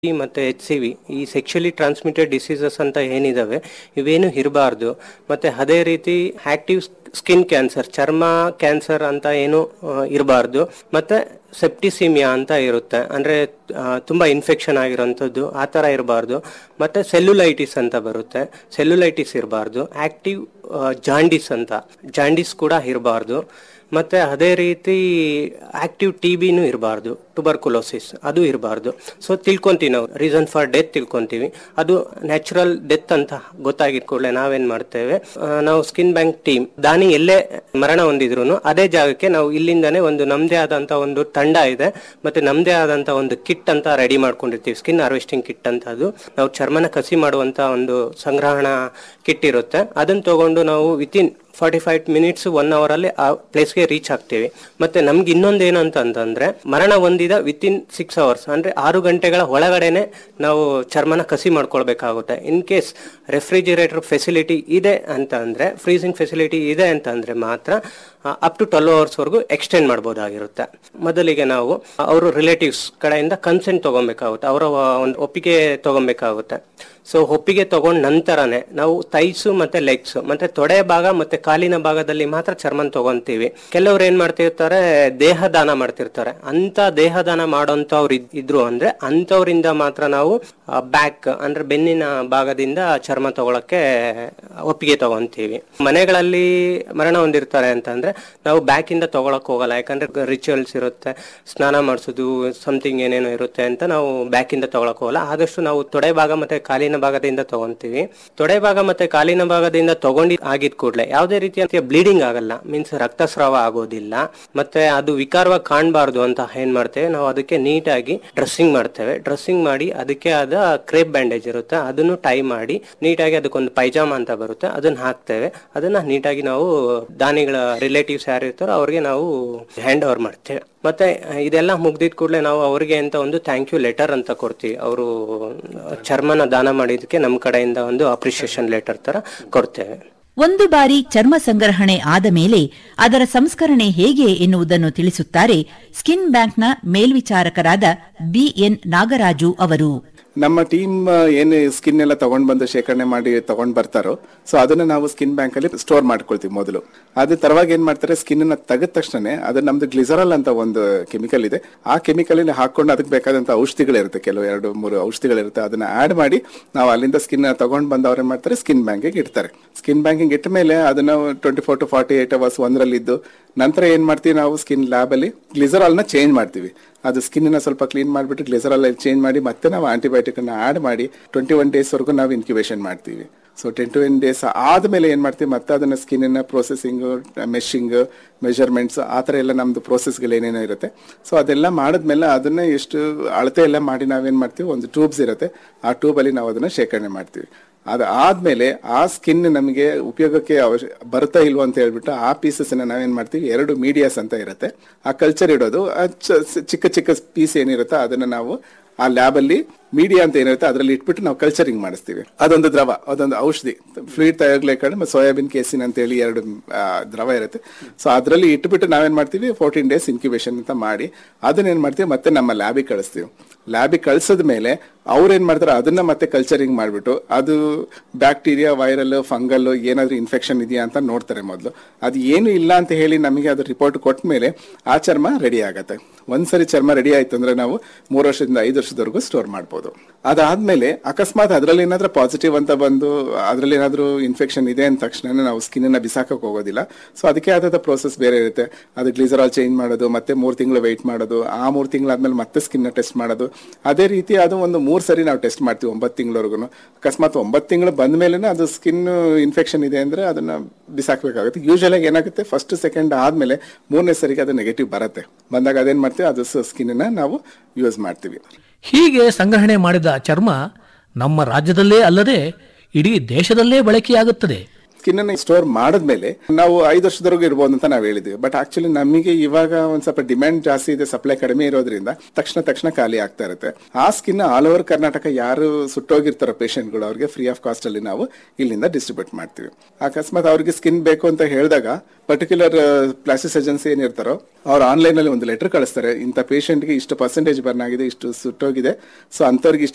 ಮತ್ತೆ HCV ಈ sexually transmitted diseases ಅಂತ ಏನಿದಾವೆ ಇವೇನು ಇರಬಾರ್ದು. ಮತ್ತೆ ಅದೇ ರೀತಿ ಆಕ್ಟಿವ್ ಸ್ಕಿನ್ ಕ್ಯಾನ್ಸರ್, ಚರ್ಮ ಕ್ಯಾನ್ಸರ್ ಅಂತ ಏನು ಇರಬಾರ್ದು. ಮತ್ತೆ ಸೆಪ್ಟಿಸಿಮಿಯಾ ಅಂತ ಇರುತ್ತೆ, ಅಂದ್ರೆ ತುಂಬಾ ಇನ್ಫೆಕ್ಷನ್ ಆಗಿರೋಂಥದ್ದು, ಆ ಥರ ಇರಬಾರ್ದು. ಮತ್ತೆ ಸೆಲ್ಯುಲೈಟಿಸ್ ಅಂತ ಬರುತ್ತೆ, ಸೆಲ್ಯುಲೈಟಿಸ್ ಇರಬಾರ್ದು. ಆಕ್ಟಿವ್ ಜಾಂಡಿಸ್ ಅಂತ, ಜಾಂಡಿಸ್ ಕೂಡ ಇರಬಾರ್ದು. ಮತ್ತೆ ಅದೇ ರೀತಿ ಆಕ್ಟಿವ್ TBನೂ ಇರಬಾರ್ದು, ಟುಬರ್ಕುಲೋಸಿಸ್ ಅದು ಇರಬಾರ್ದು. ಸೊ ತಿಳ್ಕೊಂತೀವಿ ನಾವು ರೀಸನ್ ಫಾರ್ ಡೆತ್ ತಿಳ್ಕೊಂತೀವಿ. ಅದು ನ್ಯಾಚುರಲ್ ಡೆತ್ ಅಂತ ಗೊತ್ತಾಗಿದ್ ಕೂಡಲೇ ನಾವೇನ್ ಮಾಡ್ತೇವೆ, ನಾವು ಸ್ಕಿನ್ ಬ್ಯಾಂಕ್ ಟೀಮ್ ದಾನಿ ಎಲ್ಲೇ ಮರಣ ಹೊಂದಿದ್ರು ಅದೇ ಜಾಗಕ್ಕೆ ನಾವು ಇಲ್ಲಿಂದಾನೇ ಒಂದು ನಮ್ದೇ ಆದಂತ ಒಂದು ತಂಡ ಇದೆ, ಮತ್ತೆ ನಮ್ದೇ ಆದಂತ ಒಂದು ಕಿಟ್ ಅಂತ ರೆಡಿ ಮಾಡ್ಕೊಂಡಿರ್ತೀವಿ, ಸ್ಕಿನ್ ಹಾರ್ವೆಸ್ಟಿಂಗ್ ಕಿಟ್ ಅಂತ. ಅದು ನಾವು ಚರ್ಮನ ಕಸಿ ಮಾಡುವಂತ ಒಂದು ಸಂಗ್ರಹಣಾ ಕಿಟ್ ಇರುತ್ತೆ. ಅದನ್ನ ತಗೊಂಡು ನಾವು ವಿತಿನ್ 45 ಮಿನಿಟ್ಸ್ 1 ಅವರ್ ಅಲ್ಲಿ ಆ ಪ್ಲೇಸ್ಗೆ ರೀಚ್ ಆಗ್ತೀವಿ. ಮತ್ತೆ ನಮ್ಗೆ ಇನ್ನೊಂದು ಏನಂತಂದ್ರೆ ಮರಣ ಹೊಂದಿದ ವಿತಿನ್ 6 ಅವರ್ಸ್ ಅಂದ್ರೆ 6 ಗಂಟೆಗಳ ಒಳಗಡೆನೆ ನಾವು ಚರ್ಮನ ಕಸಿ ಮಾಡ್ಕೊಳ್ಬೇಕಾಗುತ್ತೆ. ಇನ್ ಕೇಸ್ ರೆಫ್ರಿಜಿರೇಟರ್ ಫೆಸಿಲಿಟಿ ಇದೆ ಅಂತ ಅಂದ್ರೆ, ಫ್ರೀಸಿಂಗ್ ಫೆಸಿಲಿಟಿ ಇದೆ ಅಂತ ಅಂದ್ರೆ ಮಾತ್ರ ಅಪ್ ಟು 12 ಅವರ್ಸ್ ವರೆಗೂ ಎಕ್ಸ್ಟೆಂಡ್ ಮಾಡಬಹುದಾಗಿರುತ್ತೆ. ಮೊದಲಿಗೆ ನಾವು ಅವರು ರಿಲೇಟಿವ್ಸ್ ಕಡೆಯಿಂದ ಕನ್ಸೆಂಟ್ ತಗೊಬೇಕಾಗುತ್ತೆ, ಅವರ ಒಂದು ಒಪ್ಪಿಗೆ ತಗೊಬೇಕಾಗುತ್ತೆ. ಸೊ ಒಪ್ಪಿಗೆ ತಗೊಂಡ ನಂತರನೇ ನಾವು ಥೈಸು ಮತ್ತೆ ಲೆಗ್ಸ್ ಮತ್ತೆ ತೊಡೆ ಭಾಗ ಮತ್ತೆ ಕಾಲಿನ ಭಾಗದಲ್ಲಿ ಮಾತ್ರ ಚರ್ಮನ್ ತಗೊಂತೀವಿ. ಕೆಲವ್ರು ಏನ್ ಮಾಡ್ತಿರ್ತಾರೆ, ದೇಹ ದಾನ ಮಾಡ್ತಿರ್ತಾರೆ. ಅಂತ ದೇಹ ದಾನ ಮಾಡೋಂಥವ್ರು ಇದ್ರು ಅಂದ್ರೆ ಅಂತವ್ರಿಂದ ಮಾತ್ರ ನಾವು ಬ್ಯಾಕ್ ಅಂದ್ರೆ ಬೆನ್ನಿನ ಭಾಗದಿಂದ ಚರ್ಮ ತಗೊಳಕ್ಕೆ ಒಪ್ಪಿಗೆ ತಗೊಂತೀವಿ. ಮನೆಗಳಲ್ಲಿ ಮರಣ ಹೊಂದಿರ್ತಾರೆ ಅಂತಂದ್ರೆ ನಾವು ಬ್ಯಾಕ್ ಇಂದ ತಗೊಳಕ್ ಹೋಗಲ್ಲ, ಯಾಕಂದ್ರೆ ರಿಚುವಲ್ಸ್ ಇರುತ್ತೆ, ಸ್ನಾನ ಮಾಡಿಸೋದು ಸಮಥಿಂಗ್ ಏನೇನೋ ಇರುತ್ತೆ ಅಂತ ನಾವು ಬ್ಯಾಕ್ ಇಂದ ತಗೊಳಕ್ ಹೋಗಲ್ಲ. ಆದಷ್ಟು ನಾವು ತೊಡೆ ಭಾಗ ಮತ್ತೆ ಕಾಲಿನ ಭಾಗದಿಂದ ತಗೊಂತೀವಿ. ತೊಡೆ ಭಾಗ ಮತ್ತೆ ಕಾಲಿನ ಭಾಗದಿಂದ ತಗೊಂಡಿ ಆಗಿದ್ ಕೂಡಲೇ ಯಾವುದೇ ರೀತಿಯ ಬ್ಲೀಡಿಂಗ್ ಆಗಲ್ಲ, ಮೀನ್ಸ್ ರಕ್ತಸ್ರಾವ ಆಗೋದಿಲ್ಲ. ಮತ್ತೆ ಅದು ವಿಕಾರವಾಗಿ ಕಾಣಬಾರ್ದು ಅಂತ ಏನ್ ಮಾಡ್ತೇವೆ ನಾವು, ಅದಕ್ಕೆ ನೀಟಾಗಿ ಡ್ರೆಸ್ಸಿಂಗ್ ಮಾಡ್ತೇವೆ. ಡ್ರೆಸ್ಸಿಂಗ್ ಮಾಡಿ ಅದಕ್ಕೆ ಆದ ಕ್ರೇಪ್ ಬ್ಯಾಂಡೇಜ್ ಇರುತ್ತೆ, ಅದನ್ನು ಟೈ ಮಾಡಿ ನೀಟಾಗಿ ಅದಕ್ಕೊಂದು ಪೈಜಾಮ ಅಂತ ಬರುತ್ತೆ, ಅದನ್ನ ಹಾಕ್ತೇವೆ. ಅದನ್ನ ನೀಟಾಗಿ ನಾವು ದಾನಿಗಳ ರಿಲೇಟಿವ್ಸ್ ಯಾರು ಇರ್ತಾರೋ ಅವ್ರಿಗೆ ನಾವು ಹ್ಯಾಂಡ್ ಓವರ್ ಮಾಡ್ತೇವೆ. ಮತ್ತೆ ಇದೆಲ್ಲ ಮುಗ್ದಿದ್ ಕೂಡಲೇ ನಾವು ಅವ್ರಿಗೆ ಅಂತ ಒಂದು ಥ್ಯಾಂಕ್ ಯು ಲೆಟರ್ ಅಂತ ಕೊಡ್ತೀವಿ. ಅವರು ಚರ್ಮನ ದಾನ ಮಾಡಿದಕ್ಕೆ ನಮ್ಮ ಕಡೆಯಿಂದ ಒಂದು ಅಪ್ರಿಸಿಯೇಷನ್ ಲೆಟರ್ ತರ ಕೊಡ್ತೇವೆ. ಒಂದು ಬಾರಿ ಚರ್ಮ ಸಂಗ್ರಹಣೆ ಆದ ಮೇಲೆ ಅದರ ಸಂಸ್ಕರಣೆ ಹೇಗೆ ಎನ್ನುವುದನ್ನು ತಿಳಿಸುತ್ತಾರೆ ಸ್ಕಿನ್ ಬ್ಯಾಂಕ್ನ ಮೇಲ್ವಿಚಾರಕರಾದ BN ನಾಗರಾಜು ಅವರು. ನಮ್ಮ ಟೀಮ್ ಏನು ಸ್ಕಿನ್ ಎಲ್ಲ ತಗೊಂಡ್ ಬಂದು ಶೇಖರಣೆ ಮಾಡಿ ತಗೊಂಡ್ ಬರ್ತಾರೋ, ಸೊ ಅದನ್ನ ನಾವು ಸ್ಕಿನ್ ಬ್ಯಾಂಕ್ ಅಲ್ಲಿ ಸ್ಟೋರ್ ಮಾಡ್ಕೊಳ್ತೀವಿ ಮೊದಲು. ಅದ್ರ ತರವಾಗಿ ಏನ್ ಮಾಡ್ತಾರೆ, ಸ್ಕಿನ್ ನ ತೆಗೆದ ತಕ್ಷಣ ಅದು ನಮ್ದು ಗ್ಲಿಸರಾಲ್ ಅಂತ ಒಂದು ಕೆಮಿಕಲ್ ಇದೆ, ಆ ಕೆಮಿಕಲ್ ಹಾಕೊಂಡು ಅದಕ್ಕೆ ಬೇಕಾದಂತ ಔಷಧಿಗಳಿರುತ್ತೆ, ಕೆಲವು 2-3 ಔಷಧಿಗಳಿರುತ್ತೆ, ಅದನ್ನ ಆಡ್ ಮಾಡಿ ನಾವು ಅಲ್ಲಿಂದ ಸ್ಕಿನ್ ತಗೊಂಡ್ ಬಂದು ಅವ್ರು ಏನ್ ಮಾಡ್ತಾರೆ, ಸ್ಕಿನ್ ಬ್ಯಾಂಕಿಗೆ ಇಡ್ತಾರೆ. ಸ್ಕಿನ್ ಬ್ಯಾಂಕಿಂಗ್ ಇಟ್ಟ ಮೇಲೆ ಅದನ್ನ 24 to 48 ಅವರ್ಸ್ ಒಂದರಲ್ಲಿ ಇದ್ದು ನಂತರ ಏನ್ ಮಾಡ್ತೀವಿ, ನಾವು ಸ್ಕಿನ್ ಲ್ಯಾಬ್ ಅಲ್ಲಿ ಗ್ಲಿಸರಾಲ್ ನ ಚೇಂಜ್ ಮಾಡ್ತೀವಿ. ಅದು ಸ್ಕಿನ್ ನ ಸ್ವಲ್ಪ ಕ್ಲೀನ್ ಮಾಡಿಬಿಟ್ಟು ಗ್ಲಿಸರಾಲ್ ಚೇಂಜ್ ಮಾಡಿ ಮತ್ತೆ ನಾವು ಆಂಟಿಬಯೋಟಿಕ್ ಅನ್ನ ಆಡ್ ಮಾಡಿ 21 ಡೇಸ್ ವರೆಗೂ ನಾವು ಇನ್ಕ್ಯುಬೇಷನ್ ಮಾಡ್ತೀವಿ. ಸೊ 21 ಡೇಸ್ ಆದ್ಮೇಲೆ ಏನ್ ಮಾಡ್ತೀವಿ, ಮತ್ತೆ ಅದನ್ನ ಸ್ಕಿನ್ ನ ಪ್ರೊಸೆಸಿಂಗ್, ಮೆಶಿಂಗ್, ಮೆಜರ್ಮೆಂಟ್ಸ್ ಆ ತರ ಎಲ್ಲ ನಮ್ದು ಪ್ರೋಸೆಸ್ಗಳು ಏನೇನೋ ಇರುತ್ತೆ. ಸೊ ಅದೆಲ್ಲ ಮಾಡಿದ್ಮೇಲೆ ಅದನ್ನ ಎಷ್ಟು ಅಳತೆ ಎಲ್ಲ ಮಾಡಿ ನಾವೇನ್ ಮಾಡ್ತೀವಿ, ಒಂದು ಟ್ಯೂಬ್ಸ್ ಇರುತ್ತೆ, ಆ ಟ್ಯೂಬ್ ಅಲ್ಲಿ ನಾವು ಅದನ್ನ ಶೇಖರಣೆ ಮಾಡ್ತೀವಿ. ಅದಾದ್ಮೇಲೆ ಆ ಸ್ಕಿನ್ ನಮಗೆ ಉಪಯೋಗಕ್ಕೆ ಬರ್ತಾ ಇಲ್ವೋ ಅಂತ ಹೇಳ್ಬಿಟ್ಟು ಆ ಪೀಸಸ್ ನಾವೇನ್ ಮಾಡ್ತೀವಿ, 2 ಮೀಡಿಯಾಸ್ ಅಂತ ಇರುತ್ತೆ, ಆ ಕಲ್ಚರ್ ಇಡೋದು, ಚಿಕ್ಕ ಚಿಕ್ಕ ಪೀಸ್ ಏನಿರುತ್ತೆ ಅದನ್ನ ನಾವು ಆ ಲ್ಯಾಬ್ ಅಲ್ಲಿ ಮೀಡಿಯಾ ಅಂತ ಏನಿರುತ್ತೆ ಅದರಲ್ಲಿ ಇಟ್ಬಿಟ್ಟು ನಾವು ಕಲ್ಚರಿಂಗ್ ಮಾಡಿಸ್ತೀವಿ. ಅದೊಂದು ದ್ರವ, ಅದೊಂದು ಔಷಧಿ, ಫ್ಲೂಯಿಡ್ ಥಯೋಗ್ಲೈಕಾನ್ ಮತ್ತು ಸೋಯಾಬಿನ್ ಕೇಸಿನ್ ಅಂತ ಹೇಳಿ 2 ದ್ರವ ಇರುತ್ತೆ. ಸೊ ಅದರಲ್ಲಿ ಇಟ್ಬಿಟ್ಟು ನಾವೇನ್ ಮಾಡ್ತೀವಿ, 14 ಡೇಸ್ ಇನ್ಕ್ಯುಬೇಷನ್ ಅಂತ ಮಾಡಿ ಅದನ್ನ ಏನ್ ಮಾಡ್ತೀವಿ, ಮತ್ತೆ ನಮ್ಮ ಲ್ಯಾಬಿಗೆ ಕಳಿಸ್ತೀವಿ. ಲ್ಯಾಬಿಗೆ ಕಳ್ಸಿದ ಮೇಲೆ ಅವ್ರು ಏನ್ ಮಾಡ್ತಾರೆ, ಅದನ್ನ ಮತ್ತೆ ಕಲ್ಚರಿಂಗ್ ಮಾಡ್ಬಿಟ್ಟು ಅದು ಬ್ಯಾಕ್ಟೀರಿಯಾ, ವೈರಲ್, ಫಂಗಲ್ ಏನಾದ್ರೂ ಇನ್ಫೆಕ್ಷನ್ ಇದೆಯಾ ಅಂತ ನೋಡ್ತಾರೆ ಮೊದಲು. ಅದು ಏನು ಇಲ್ಲ ಅಂತ ಹೇಳಿ ನಮಗೆ ಅದು ರಿಪೋರ್ಟ್ ಕೊಟ್ಟ ಮೇಲೆ ಆ ಚರ್ಮ ರೆಡಿ ಆಗತ್ತೆ. ಒಂದ್ಸರಿ ಚರ್ಮ ರೆಡಿ ಆಯ್ತು ಅಂದ್ರೆ ನಾವು 3 ವರ್ಷದಿಂದ 5 ವರ್ಷದವರೆಗೂ ಸ್ಟೋರ್ ಮಾಡ್ಬೋದು. ಅದಾದ್ಮೇಲೆ ಅಕಸ್ಮಾತ್ ಅದ್ರಲ್ಲಿ ಏನಾದ್ರೂ ಪಾಸಿಟಿವ್ ಅಂತ ಬಂದು ಅದ್ರಲ್ಲಿ ಏನಾದ್ರೂ ಇನ್ಫೆಕ್ಷನ್ ಇದೆ ಅಂದ ತಕ್ಷಣ ನಾವು ಸ್ಕಿನ್ ಅನ್ನ ಬಿಸಾಕಕ್ ಹೋಗೋದಿಲ್ಲ. ಸೊ ಅದಕ್ಕೆ ಆದ ಪ್ರೋಸೆಸ್ ಬೇರೆ ಇರುತ್ತೆ. ಅದು ಗ್ಲಿಸರಾಲ್ ಚೇಂಜ್ ಮಾಡೋದು, ಮತ್ತೆ 3 ತಿಂಗಳು ವೆಯ್ಟ್ ಮಾಡೋದು, ಆ 3 ತಿಂಗಳಾದ್ಮೇಲೆ ಮತ್ತೆ ಸ್ಕಿನ್ ನ ಟೆಸ್ಟ್ ಮಾಡೋದು. ಅದೇ ರೀತಿ ಅದು ಒಂದು 3 ಸರಿ ನಾವು ಟೆಸ್ಟ್ ಮಾಡ್ತೀವಿ 9 ತಿಂಗಳವರೆಗೂ. ಅಕಸ್ಮಾತ್ 9 ತಿಂಗಳು ಬಂದ ಮೇಲೆ ಅದು ಸ್ಕಿನ್ ಇನ್ಫೆಕ್ಷನ್ ಇದೆ ಅಂದ್ರೆ ಅದನ್ನ ಬಿಸಾಕ್ಬೇಕಾಗುತ್ತೆ. ಯೂಶಲ್ ಆಗಿ ಏನಾಗುತ್ತೆ, ಫಸ್ಟ್ ಸೆಕೆಂಡ್ ಆದ್ಮೇಲೆ 3ನೇ ಸರಿಗೆ ಅದು ನೆಗೆಟಿವ್ ಬರುತ್ತೆ. ಬಂದಾಗ ಅದೇನ್ ಮಾಡ್ತೀವಿ, ಅದು ಸ್ಕಿನ್ ನಾವು ಯೂಸ್ ಮಾಡ್ತೀವಿ. ಹೀಗೆ ಸಂಗ್ರಹಣೆ ಮಾಡಿದ ಚರ್ಮ ನಮ್ಮ ರಾಜ್ಯದಲ್ಲೇ ಅಲ್ಲದೆ ಇಡೀ ದೇಶದಲ್ಲೇ ಬಳಕೆಯಾಗುತ್ತದೆ. ಸ್ಕಿನ್ ಅನ್ನು ಸ್ಟೋರ್ ಮಾಡಿದ್ಮೇಲೆ ನಾವು 5 ವರ್ಷದವರೆಗೂ ಇರ್ಬೋದು ಅಂತ ನಾವು ಹೇಳಿದ್ವಿ. ಬಟ್ ಆಕ್ಚುಲಿ ನಮಗೆ ಇವಾಗ ಒಂದ್ ಸ್ವಲ್ಪ ಡಿಮ್ಯಾಂಡ್ ಜಾಸ್ತಿ ಇದೆ, ಸಪ್ಲೈ ಕಡಿಮೆ ಇರೋದ್ರಿಂದ ತಕ್ಷಣ ಖಾಲಿ ಆಗ್ತಾ ಇರುತ್ತೆ. ಆ ಸ್ಕಿನ್ ಆಲ್ ಓವರ್ ಕರ್ನಾಟಕ ಯಾರು ಸುಟ್ಟೋಗಿರ್ತಾರೋ ಪೇಷಂಟ್ಗಳು ಅವ್ರಿಗೆ ಫ್ರೀ ಆಫ್ ಕಾಸ್ಟ್ ಅಲ್ಲಿ ನಾವು ಇಲ್ಲಿಂದ ಡಿಸ್ಟ್ರಿಬ್ಯೂಟ್ ಮಾಡ್ತೀವಿ. ಅಕಸ್ಮಾತ್ ಅವ್ರಿಗೆ ಸ್ಕಿನ್ ಬೇಕು ಅಂತ ಹೇಳಿದಾಗ ಪರ್ಟಿಕ್ಯುಲರ್ ಪ್ಲಾಸ್ಟಿಕ್ ಸರ್ಜನ್ಸ್ ಏನಿರ್ತಾರೋ ಅವ್ರು ಆನ್ಲೈನ್ ಅಲ್ಲಿ ಒಂದು ಲೆಟರ್ ಕಳಿಸ್ತಾರೆ, ಇಂಥ ಪೇಷಂಟ್ಗೆ ಇಷ್ಟು ಪರ್ಸೆಂಟೇಜ್ ಬರ್ನ್ ಆಗಿದೆ, ಇಷ್ಟು ಸುಟ್ಟೋಗಿದೆ, ಸೊ ಅಂತವ್ರಿಗೆ